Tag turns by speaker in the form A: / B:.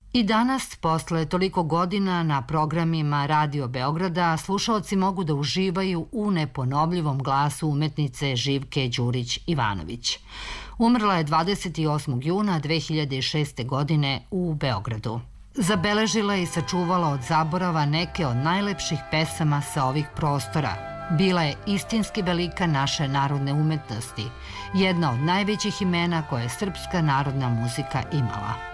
A: I danas, posle toliko godina na programima Radio Beograda, slušaoci mogu da uživaju u neponovljivom glasu umetnice Živke Đurić-Ivanović. Umrla je 28. juna 2006. godine u Beogradu. Zabeležila je i sačuvala od zaborava neke od najlepših pesama sa ovih prostora. Bila je istinski velika naše narodne umetnosti, jedna od najvećih imena koje je srpska narodna muzika imala.